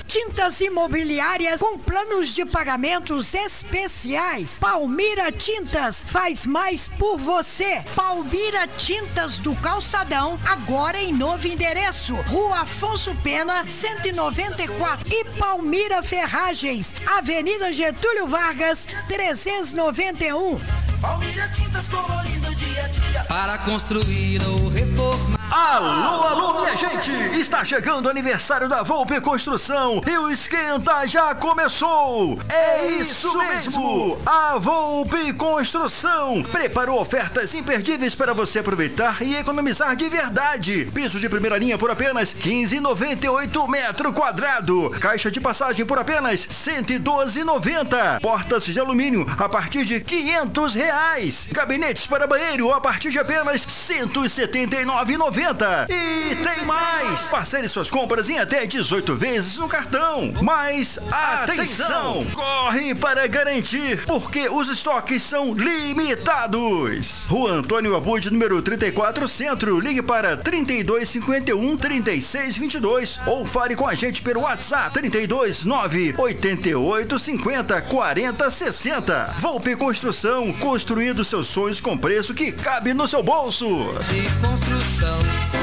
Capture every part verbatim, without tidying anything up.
Tintas imobiliárias com planos de pagamentos especiais. Palmira Tintas faz mais por você. Palmira Tintas do Calçadão, agora em novo endereço. Rua Afonso Pena, cento e noventa e quatro. E Palmira Ferragens, Avenida Getúlio Vargas, trezentos e noventa e um. Palmira Tintas colorindo dia a dia para construir ou reformar. Alô, alô, minha gente! Está chegando o aniversário da Volpe Construção e o esquenta já começou! É isso mesmo! A Volpe Construção preparou ofertas imperdíveis para você aproveitar e economizar de verdade. Piso de primeira linha por apenas quinze reais e noventa e oito metro quadrado. Caixa de passagem por apenas cento e doze reais e noventa centavos. Portas de alumínio a partir de quinhentos reais. Gabinetes para banheiro a partir de apenas cento e setenta e nove reais e noventa centavos. E tem mais! Parcele suas compras em até dezoito vezes no cartão. Mas atenção! Corre para garantir, porque os estoques são limitados. Rua Antônio Abud, número trinta e quatro, Centro. Ligue para trinta e dois cinquenta e um, trinta e seis vinte e dois ou fale com a gente pelo WhatsApp trinta e dois nove oitenta e oito cinquenta quarenta sessenta. Volpe Construção, construindo seus sonhos com preço que cabe no seu bolso. De construção.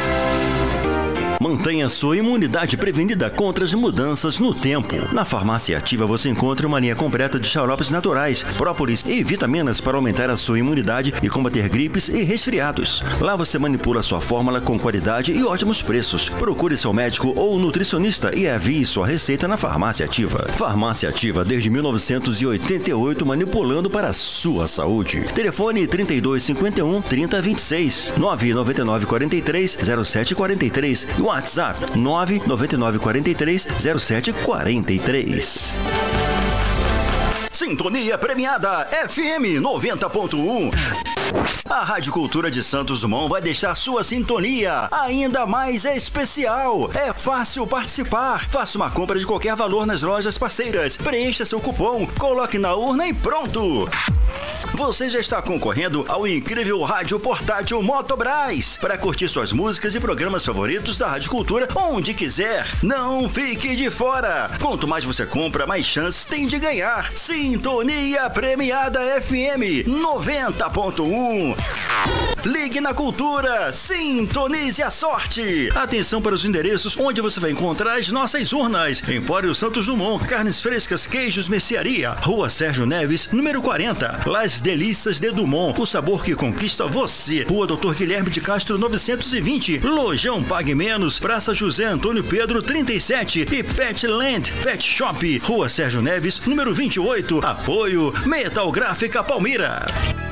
Mantenha sua imunidade prevenida contra as mudanças no tempo. Na Farmácia Ativa você encontra uma linha completa de xaropes naturais, própolis e vitaminas para aumentar a sua imunidade e combater gripes e resfriados. Lá você manipula sua fórmula com qualidade e ótimos preços. Procure seu médico ou nutricionista e envie sua receita na Farmácia Ativa. Farmácia Ativa desde mil novecentos e oitenta e oito, manipulando para a sua saúde. Telefone trinta e dois cinquenta e um, trinta vinte e seis, nove nove nove quatro três, zero sete quatro três e WhatsApp nove nove nove quatro três, zero sete quatro três. Sintonia premiada F M noventa ponto um. A Rádio Cultura de Santos Dumont vai deixar sua sintonia ainda mais especial. É fácil participar. Faça uma compra de qualquer valor nas lojas parceiras. Preencha seu cupom, coloque na urna e pronto. Você já está concorrendo ao incrível rádio portátil Motobras para curtir suas músicas e programas favoritos da Rádio Cultura onde quiser. Não fique de fora. Quanto mais você compra, mais chances tem de ganhar. Sintonia premiada F M noventa ponto um. Ligue na Cultura, sintonize a sorte. Atenção para os endereços onde você vai encontrar as nossas urnas. Empório Santos Dumont, carnes frescas, queijos, mercearia. Rua Sérgio Neves, número quarenta. Las Delícias de Dumont, o sabor que conquista você. Rua doutor Guilherme de Castro, novecentos e vinte. Lojão Pague Menos, Praça José Antônio Pedro, trinta e sete. E Petland Pet Shop, Rua Sérgio Neves, número vinte e oito. Apoio Metal Gráfica Palmira.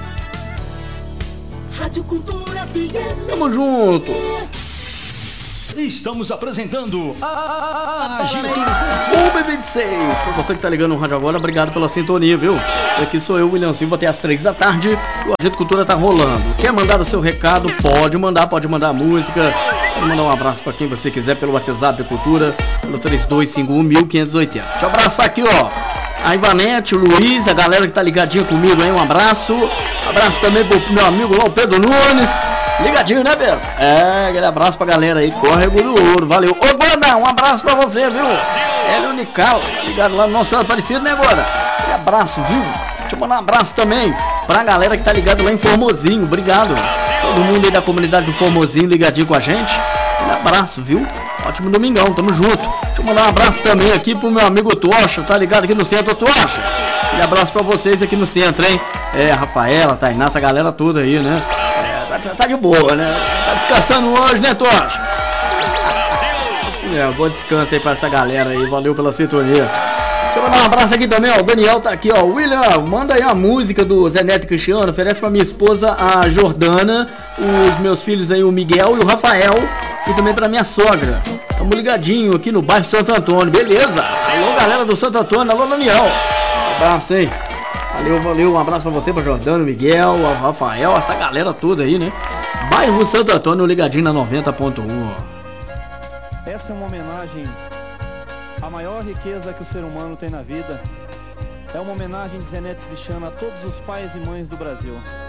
Rádio Cultura F M. Tamo junto. Estamos apresentando a Agito O B vinte e seis. Pra você que tá ligando no rádio agora, obrigado pela sintonia, viu? Aqui sou eu, William Silva, até às três da tarde. O Agito Cultura tá rolando. Quer mandar o seu recado? Pode mandar, pode mandar música. Pode mandar um abraço pra quem você quiser pelo WhatsApp da Cultura, pelo três dois cinco um, um cinco oito zero. Deixa eu abraçar aqui, ó. A Ivanete, o Luiz, a galera que tá ligadinha comigo aí, um abraço. Abraço também pro meu amigo lá, o Pedro Nunes. Ligadinho, né, Pedro? É, aquele abraço pra galera aí, Córrego do Ouro, valeu. Ô, Guarda, um abraço pra você, viu? Ele Unical, ligado lá no nosso Aparecido, né, Guarda? Um abraço, viu? Deixa eu mandar um abraço também pra galera que tá ligado lá em Formosinho, obrigado. Todo mundo aí da comunidade do Formosinho ligadinho com a gente. Um abraço, viu? Ótimo domingão, tamo junto. Deixa eu mandar um abraço também aqui pro meu amigo Tocha, tá ligado aqui no centro, Tocha? Um abraço pra vocês aqui no centro, hein? É, a Rafaela, a Tainá, essa galera toda aí, né? É, tá, tá de boa, né? Tá descansando hoje, né, Tocha? Assim é, bom descanso aí pra essa galera aí, valeu pela sintonia. Deixa eu mandar um abraço aqui também, ó. O Daniel tá aqui, ó. William, manda aí a música do Zé Neto Cristiano. Oferece pra minha esposa, a Jordana, os meus filhos aí, o Miguel e o Rafael. E também pra minha sogra. Tamo ligadinho aqui no bairro Santo Antônio, beleza? Alô, galera do Santo Antônio, alô, Daniel. Um abraço, hein? Valeu, valeu. Um abraço pra você, pra Jordana, Miguel, o Rafael, essa galera toda aí, né? Bairro Santo Antônio, ligadinho na noventa ponto um. Essa é uma homenagem à maior riqueza que o ser humano tem na vida. É uma homenagem de Zé Neto Cristiano a todos os pais e mães do Brasil.